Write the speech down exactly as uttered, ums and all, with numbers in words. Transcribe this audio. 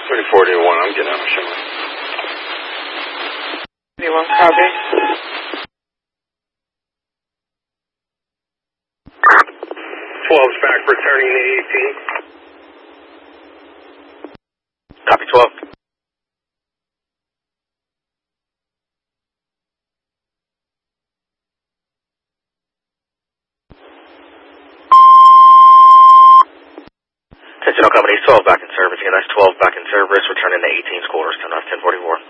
thirty-four to one, I'm getting out of Shimmer. Anyone copy? twelve's back, returning to eighteen. Copy twelve. Sentinel Company twelve back in service. Again, that's twelve back in service, returning to eighteen's quarters, ten forty-four.